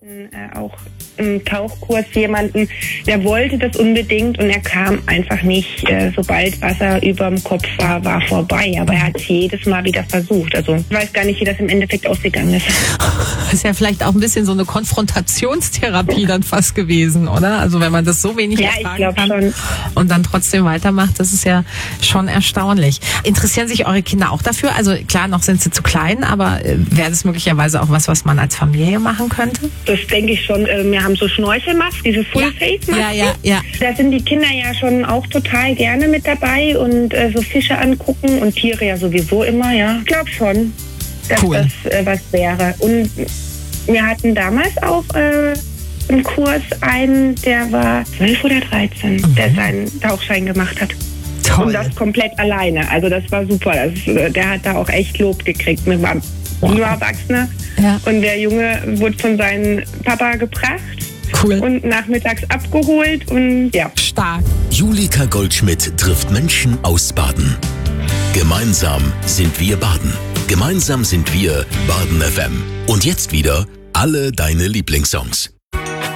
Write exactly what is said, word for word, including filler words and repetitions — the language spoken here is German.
Äh, auch im Tauchkurs jemanden, der wollte das unbedingt und er kam einfach nicht. Äh, sobald Wasser überm Kopf war, war vorbei. Aber er hat es jedes Mal wieder versucht. Also ich weiß gar nicht, wie das im Endeffekt ausgegangen ist. Das ist ja vielleicht auch ein bisschen so eine Konfrontationstherapie dann fast gewesen, oder? Also wenn man das so wenig ja, ich glaube schon. Und dann trotzdem weitermacht, das ist ja schon erstaunlich. Interessieren sich eure Kinder auch dafür? Also klar, noch sind sie zu klein, aber äh, wäre das möglicherweise auch was, was man als Familie machen könnte? Das denke ich schon. Wir haben so Schnorchelmasken, diese Full-Face-Masken. Ja, ja, ja. Da sind die Kinder ja schon auch total gerne mit dabei und äh, so Fische angucken und Tiere ja sowieso immer, ja. Ich glaube schon, dass cool. das äh, was wäre. Und wir hatten damals auch äh, im Kurs einen, der war zwölf oder dreizehn, mhm. der seinen Tauchschein gemacht hat. Toll. Und das komplett alleine. Also das war super. Das, der hat da auch echt Lob gekriegt. Wir waren nur Erwachsene. Ja. Und der Junge wurde von seinem Papa gebracht. Cool. Und nachmittags abgeholt und ja. Stark. Julika Goldschmidt trifft Menschen aus Baden. Gemeinsam sind wir Baden. Gemeinsam sind wir Baden F M. Und jetzt wieder alle deine Lieblingssongs.